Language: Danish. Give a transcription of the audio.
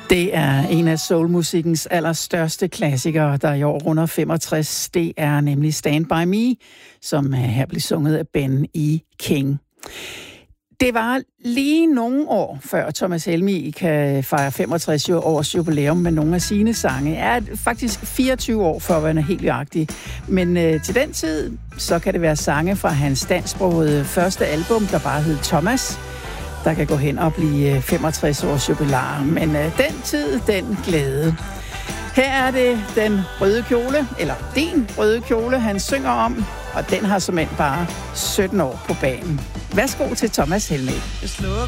Det er en af soulmusikkens allerstørste klassikere, der i år runder 65. Det er nemlig Stand By Me, som her blev sunget af Ben E. King. Det var lige nogle år før Thomas Helmig kan fejre 65 års jubilæum med nogle af sine sange. Er faktisk 24 år før han er helt nøjagtig. Men til den tid, så kan det være sange fra hans dansksprogede første album, der bare hed Thomas, der kan gå hen og blive 65 års jubilæum. Men den tid, den glæde. Her er det den røde kjole, eller din røde kjole, han synger om, og den har såmænd bare 17 år på banen. Værsgo til Thomas Helmig. Jeg slukker